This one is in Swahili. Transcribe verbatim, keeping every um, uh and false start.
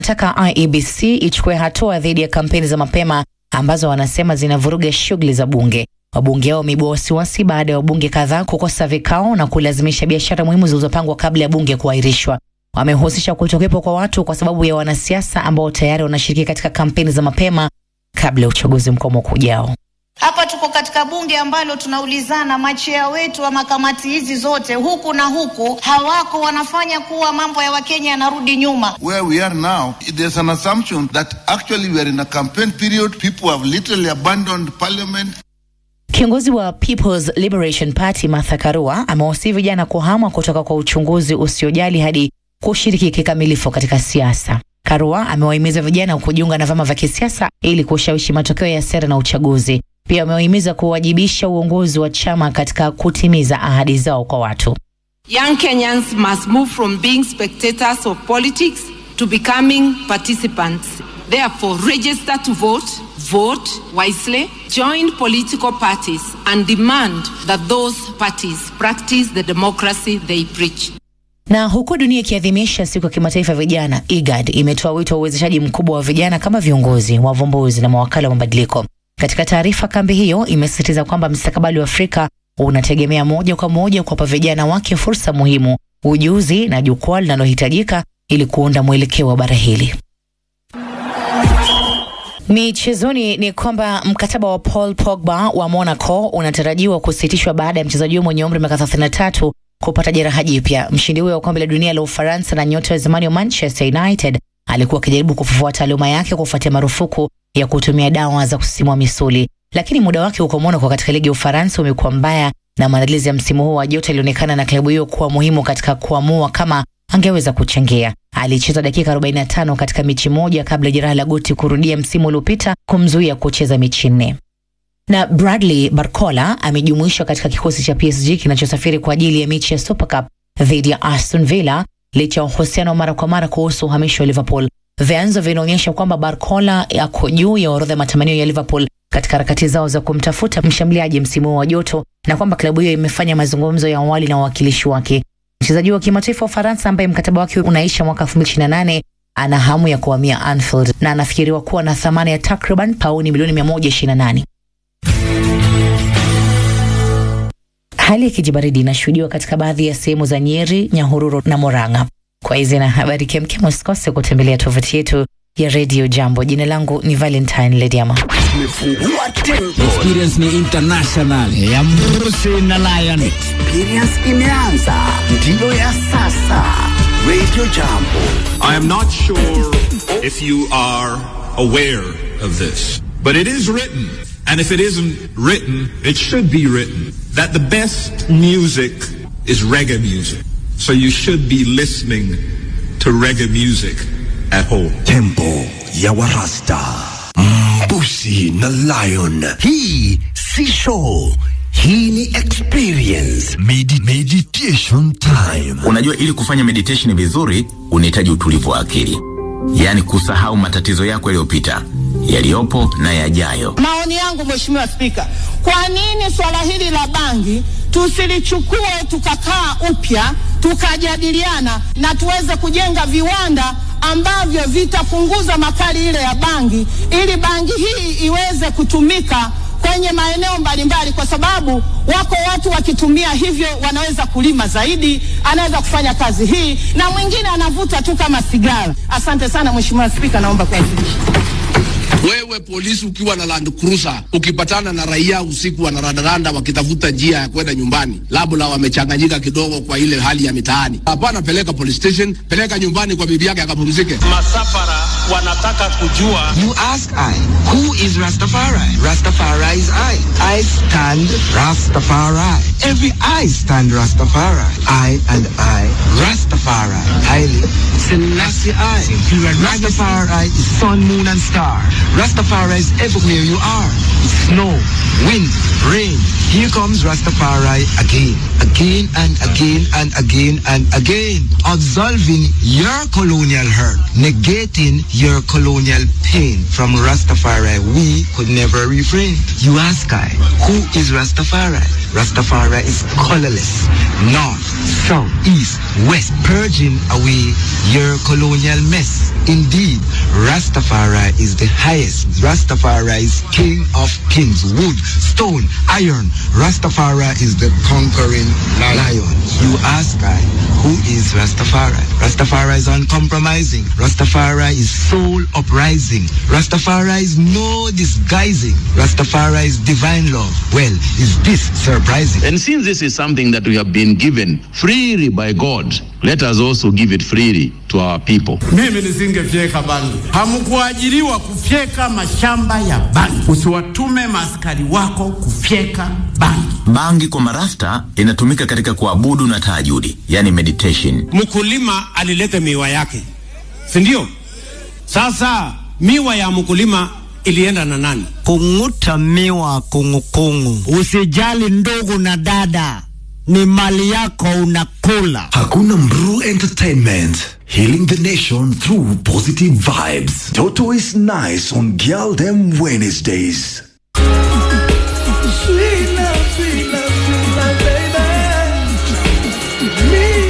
Taka I E B C ichukue hatua dhidi ya kampeni za mapema ambazo wanasema zinavuruga shughuli za bunge. Wabunge hao wameibua wasiwasi baada ya wabunge kadhaa kukosa vikao na kulazimisha biashara muhimu zilizopangwa kabla ya bunge kuahirishwa. Wamehusisha kutokuwepo kwa watu kwa sababu ya wanasiasa ambao tayari wanashiriki katika kampeni za mapema kabla ya uchaguzi mkuu ujao. Hapa tuko katika bunge ambalo tunaulizana machea wetu wa makamati hizi zote huku na huku hawako, wanafanya kuwa mambo ya Wakenya yanarudi nyuma. Where we are now, there's an assumption that actually we are in a campaign period. People have literally abandoned parliament. Kiongozi wa People's Liberation Party Martha Karua amewasihi vijana kuhama kutoka kwa uchunguzi usiojali hadi kushiriki kikamilifu katika siasa. Karua amewahimiza vijana kujiunga na vyama vya kisiasa ili kushawishi matokeo ya sera na uchaguzi. Pia amewahimiza kuwajibisha uongozi wa chama katika kutimiza ahadi zao kwa watu. Young Kenyans must move from being spectators of politics to becoming participants. Therefore, register to vote, vote wisely, join political parties and demand that those parties practice the democracy they preach. Na huku dunia ikiadhimisha siku ya kimataifa vijana, I G A D imetoa wito wa uwezeshaji mkubwa wa vijana kama viongozi, wavumbuzi na mawakala wa mabadiliko. Katika taarifa, kambi hiyo imesisitiza kwamba mustakabali wa Afrika unategemea moja kwa moja kwa vijana wake fursa muhimu, ujuzi na jukwaa linalohitajika ili kuunda mwelekeo wa bara hili. Michezoni ni kwamba mkataba wa Paul Pogba wa Monaco unatarajiwa kusitishwa baada ya mchezaji huyo mwenye umri wa miaka thelathini na tatu kupata jeraha jipya. Mshindi huyo wa kombe la dunia la Ufaransa na nyota wa zamani wa Manchester United alikuwa akijaribu kufufua taaluma yake kufuatia marufuku ya kutumia dawa za kusisimua misuli. Lakini muda wake huko Monaco katika ligi ya Ufaransa umekuwa mbaya na maandalizi ya msimu huu wa joto ilionekana na klabu hiyo kuwa muhimu katika kuamua kama angeweza kuchangia. Alicheza dakika arobaini na tano katika mechi moja kabla jeraha la goti kurudia msimu uliopita kumzuia kucheza mechi nne. Na Bradley Barcola amejumuishwa katika kikosi cha P S G kinachosafiri kwa ajili ya mechi ya Super Cup dhidi ya Aston Villa licha ya uhusiano mara kwa mara kuhusu uhamisho wa Liverpool. Vyanzo vinaonyesha kwamba Barcola yako juu ya orodha matamanio ya Liverpool katika harakati zao za kumtafuta mshambuliaji msimu wa joto na kwamba klabu hiyo imefanya mazungumzo ya awali na wawakilishi wake. Mchezaji wa kimataifa wa Faransa ambaye mkataba wake unaisha mwaka elfu mbili ishirini na nane ana hamu ya kuhamia Anfield na anafikiriwa kuwa na thamani ya takriban pauni milioni mia moja ishirini na nane. Hali ya kijibaridi inashuhudiwa katika baadhi ya sehemu za Nyeri, Nyahururu na Murang'a. Kwa hizi na habari kemkem usikose kutembelea tovuti yetu ya Radio Jambo. Jina langu ni Valentine Lediama. Experience ni international ya Mrusi na Lion. Experience imeanza, ndiyo ya sasa. Radio Jambo. I am not sure if you are aware of this, but it is written, and if it isn't written, it should be written, that the best music is reggae music. So you should be listening to reggae music at home. Tempo ya Warasta. Mbusi na Lion. Hii si show. Hii ni experience. Medi- meditation time. Unajua, ili kufanya meditation vizuri unahitaji utulivu wa akili. Yaani kusahau matatizo yako yaliyopita, yaliyopo na yajayo. Maoni yangu Mheshimiwa Spika, kwa nini swala hili la bangi tusilichukue tukakaa upya tukajadiliana na tuweze kujenga viwanda ambavyo vitapunguza makali ile ya bangi ili bangi hii iweze kutumika kwenye maeneo mbalimbali, kwa sababu wako watu wakitumia hivyo wanaweza kulima zaidi, anaweza kufanya kazi hii, na mwingine anavuta tu kama sigara. Asante sana Mheshimiwa Spika, naomba kuwasilisha. Wewe polisi ukiwa na Land Cruiser ukipatana na raia usiku wanarandaranda wakitafuta njia ya kwenda nyumbani, labda wamechanganyika kidogo kwa ile hali ya mitaani, hapana, peleka police station, peleka nyumbani kwa bibi yake akapumzike. Masafara wanataka kujua. You ask I, who is Rastafari? Rastafari is I. I stand Rastafari. Every I stand Rastafari. I and I, Rastafari. Haile Selassie I. Rastafari is sun, moon and star. Rastafari is everywhere you are. Snow, wind, rain. Here comes Rastafari again, again and again and again and again. Absolving your colonial hurt, negating your colonial pain. From Rastafari, we could never refrain. You ask I, who is Rastafari? Rastafari Rastafari is colorless. North, south, east, west, purging away your colonial mess. Indeed, Rastafari is the highest. Rastafari is king of kings. Wood, stone, iron. Rastafari is the conquering lion. You ask I, who is Rastafari? Rastafari is uncompromising. Rastafari is soul uprising. Rastafari is no disguising. Rastafari is divine love. Well, is this surprising? And since this is something that we have been given freely by God, let us also give it freely to our people. Mimi nisingefyeka bangi. Hamkuajiriwa kufyeka mashamba ya bangi. Usiwatume maaskari wako kufyeka bangi. Bangi kwa marasta inatumika katika kuabudu na tahajudi, yani meditation. Mkulima alileta miwa yake, si ndio? Sasa miwa ya mkulima ilienda na nani? Kunguta miwa kungukungu. Usijali ndugu na dada, ni mali yako unakula. Hakuna Mru Entertainment, healing the nation through positive vibes. Toto is nice on Girl Them Wednesdays.